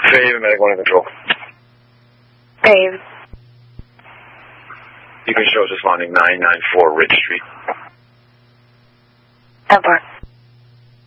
Fave, Medic 1 in control. Fave. You can show us responding 994 Ridge Street. Over.